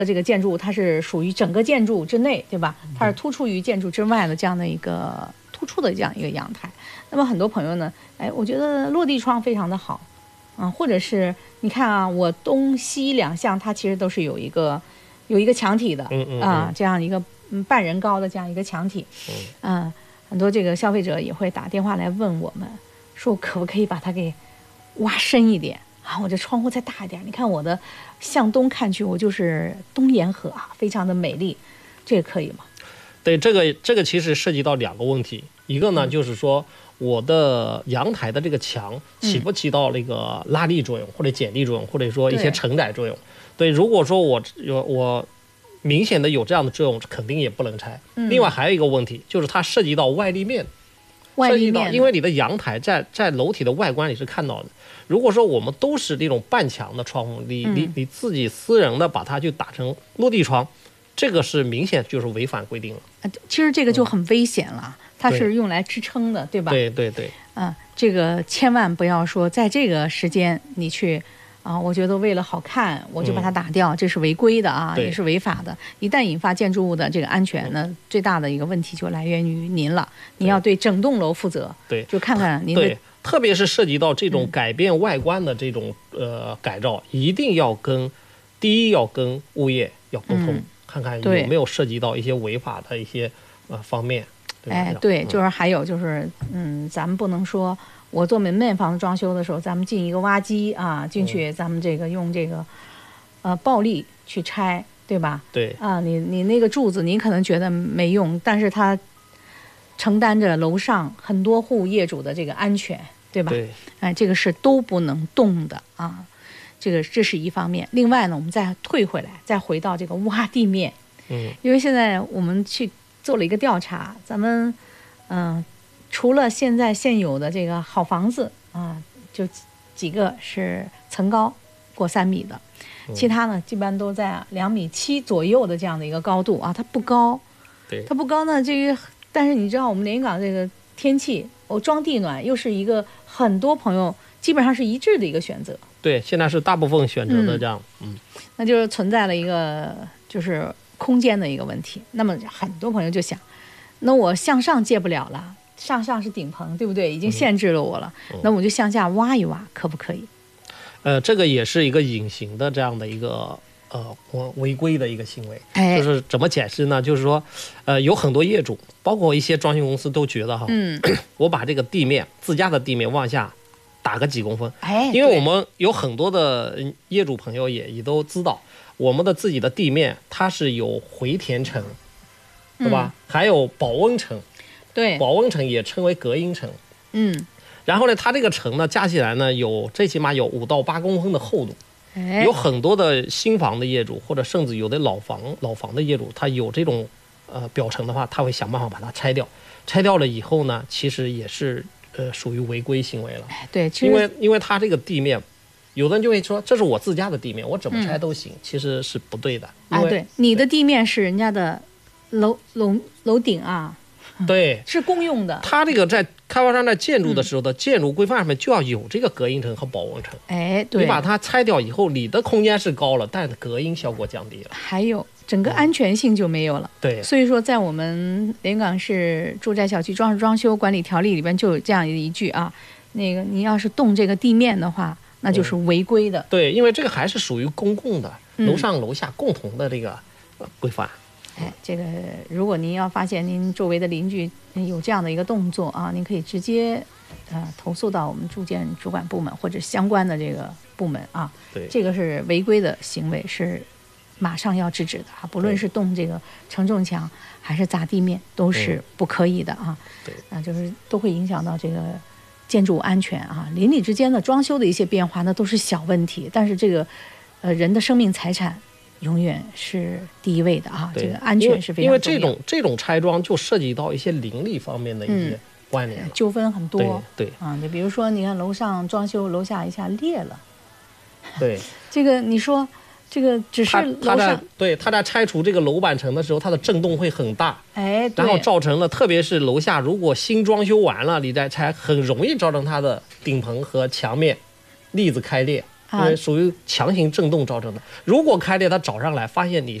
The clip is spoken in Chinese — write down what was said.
这个建筑物它是属于整个建筑之内，对吧？它是突出于建筑之外的这样的一个突出的这样一个阳台。那么很多朋友呢，我觉得落地窗非常的好，或者是你看啊，我东西两项它其实都是有一个墙体的，这样一个半人高的这样一个墙体，很多这个消费者也会打电话来问我们，说可不可以把它给挖深一点啊？我这窗户再大一点，你看我的向东看去，我就是东沿河啊，非常的美丽，这个可以吗？ 对，这个其实涉及到2个问题，一个呢就是说我的阳台的这个墙起不起到那个拉力作用或者剪力作用，或者说一些承载作用。对，如果说我明显的有这样的作用，肯定也不能拆。另外还有一个问题，就是它涉及到外立面，因为你的阳台在楼体的外观你是看到的。如果说我们都是那种半墙的窗户，你自己私人的把它就打成落地窗，这个是明显就是违反规定了。 其实这个就很危险了，它是用来支撑的，对吧？ 对。 这个千万不要说在这个时间你去我觉得为了好看我就把它打掉，这是违规的啊，也是违法的。一旦引发建筑物的这个安全呢，最大的一个问题就来源于您了，你要对整栋楼负责。 对， 就看看您的。 对，特别是涉及到这种改变外观的这种改造，一定要第一要跟物业要沟通，看看有没有涉及到一些违法的一些方面。 对，就是还有就是，咱们不能说我做门面房装修的时候，咱们进一个挖机啊，进去咱们这个用这个暴力去拆，对吧？ 对啊，你那个柱子，你可能觉得没用，但是它承担着楼上很多户业主的这个安全，对吧？ 对， 这个是都不能动的啊，这是一方面。另外呢，我们再退回来，再回到这个挖地面，因为现在我们去做了一个调查，咱们除了现有的这个好房子就几个是层高过3米的，其他呢基本上都在2.7米左右的这样的一个高度啊，它不高。 对， 它不高呢，但是你知道我们连云港这个天气，装地暖又是一个很多朋友基本上是一致的一个选择。 对，现在是大部分选择的这样。 那就是存在了一个就是空间的一个问题。那么很多朋友就想，那我向上借不了了，上是顶棚，对不对？已经限制了我了，那我就向下挖一挖，可不可以？ 这个也是一个隐形的这样的一个违规的一个行为。就是怎么解释呢？就是说，有很多业主，包括一些装修公司都觉得我把这个地面自家的地面往下打个几公分，因为我们有很多的业主朋友也都知道，我们的自己的地面它是有回填层，对吧？还有保温层， 对， 保温层也称为隔音层，然后呢，它这个层呢加起来呢最起码有5到8公分的厚度。有很多的新房的业主，或者甚至有的老房的业主，他有这种表层的话，他会想办法把它拆掉。拆掉了以后呢，其实也是属于违规行为了。 对， 因为他这个地面，有的人就会说这是我自家的地面，我怎么拆都行，其实是不对的。 对，你的地面是人家的楼顶啊。 对， 是公用的。 它这个在开发商在建筑的时候的建筑规范上面就要有这个隔音层和保温层。 对， 你把它拆掉以后，你的空间是高了，但隔音效果降低了， 还有整个安全性就没有了。 对， 所以说在我们连云港市住宅小区装修管理条例里边就有这样一句啊，那个你要是动这个地面的话，那就是违规的。 对，因为这个还是属于公共的，楼上楼下共同的这个规范。 这个如果您要发现您周围的邻居有这样的一个动作啊，您可以直接投诉到我们住建主管部门或者相关的这个部门啊。 对， 这个是违规的行为，是马上要制止的啊！不论是动这个承重墙还是砸地面，都是不可以的啊。 对， 就是都会影响到这个建筑安全啊。邻里之间的装修的一些变化，那都是小问题，但是这个人的生命财产永远是第一位的啊，这个安全是非常重要的。 因为这种拆装就涉及到一些邻里方面的一些关联纠纷很多。 对你比如说，你看楼上装修，楼下一下裂了。 对， 这个你说，这个只是楼上他在拆除这个楼板层的时候，它的震动会很大。 对， 然后造成了，特别是楼下如果新装修完了，你再拆，很容易造成它的顶棚和墙面粒子开裂。 因为属于强行震动造成的。如果开裂它找上来，发现你